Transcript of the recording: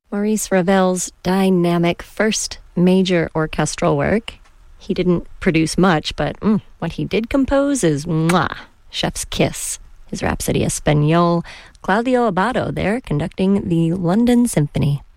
Maurice Ravel's dynamic first major orchestral work. He didn't produce much, but what he did compose is mwah, chef's kiss. His Rhapsody Espagnole, Claudio Abbado there conducting the London Symphony.